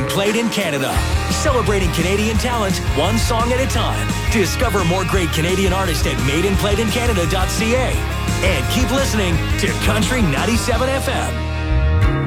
Played in Canada. Celebrating Canadian talent, one song at a time. Discover more great Canadian artists at madeinplayedincanada.ca. And keep listening to Country 97 FM.